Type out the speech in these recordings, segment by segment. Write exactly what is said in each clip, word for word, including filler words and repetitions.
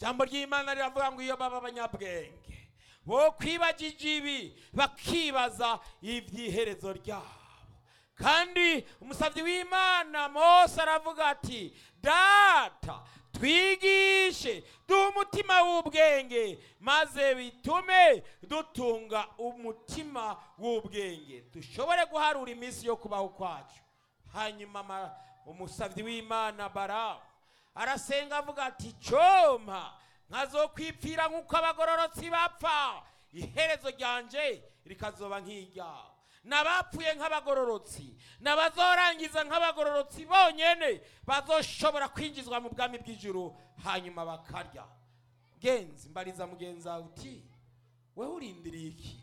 jambo ry'Imana riravuga ngo iyo baba abanyabwenge bo kwibagije ibi bakibaza iby'iherezo ryabo. Kandi umusavyi w'Imana Mose aravuga ati data twigishe duha umutima w'ubwenge maze bitume dutunga umutima w'ubwenge dushobore guharura iminsi yo kubaho kwacu. Hanyuma umusavyi w'Imana Baramu arasenga avuga ati coma nkazokwipfira nk'uko abagororotsi bapfa, iherezo ryanje rikazoba nk'iryawe. Nabapfuye nk'abagororotsi nabazorangiza nk'abagororotsi bonyene bazoshobora kwinjizwa mu bwami bw'ijuru hanyuma bakarya. Genzi mbariza mugenza uti wewe urindiriye iki?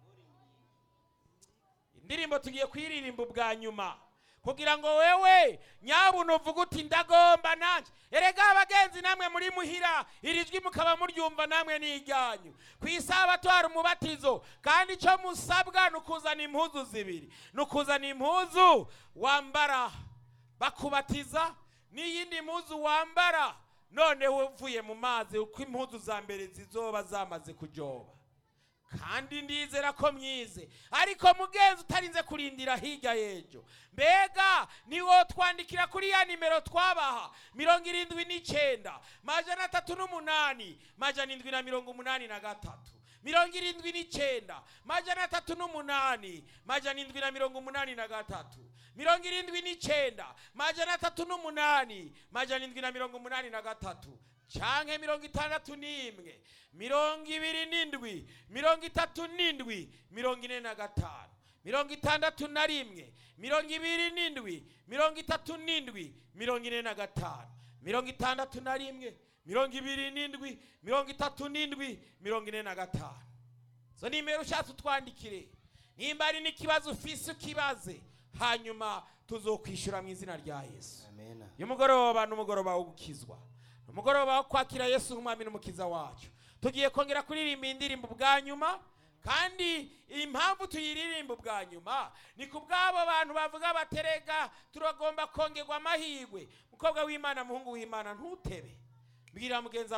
Indirimbo tugiye kwiririmba bwa nyuma kugira ngo wewe nyabuno uvuga uti ndagomba nanje. Erega abagenzi namwe muri muhira irijwi mukaba muryumva namwe n'ijyanyu. Kwisabato hari umubatizo kandi cyo musabwa nukuzana impuzu zibiri, nukuzana impuzu wambara bakubatiza n'iyindi impuzu wambara none uvuye mu mazi uko impuzu za mbere zizoba zamaze kujoba. Kandi ndizera ko myize ariko mugenzi utarinze kurindira hirya yejo, mbega niwo twandikira kuri ya nimero twabaha mirongo irindwi n'icenda majana atatu n'umunani majana indwi na mirongo umunani na gatatu, mirongo irindwi n'icenda majana atatu n'umunani majana indwi na mirongo umunani na gatatu, mirongo irindwi n'icenda majana atatu n'umunani majana indwi na mirongo umunani na gatatu, canke mirongo itandatu n'imwe mirongo ibiri n'indwi mirongo itatu n'indwi mirongo ine na gatanu, mirongo itandatu na rimwe mirongo ibiri n'indwi mirongo itatu n'indwi mirongo ine na gatanu, mirongo itandatu na rimwe mirongo ibiri n'indwi mirongo itatu n'indwi mirongo ine na gatanu. So nimero ushatse utwandikire, nimba ari n'ikibazo ufise ukibaze, hanyuma tuzokwishura mu izina rya Yesu. Amen. Y'umugoroba n'umugoroba wo gukizwa, umugoroba wo kwakira Yesu nk'umwami n'umukiza wacu. Tugiye kongera kuririmba indirimbo bwa nyuma, kandi impamvu tuyiririmba bwa nyuma ni kubwabo bantu bavuga baterega turagomba kongerwa amahirwe. Mukobwa w'Imana, muhungu w'Imana, ntutebe, mbwira mugenza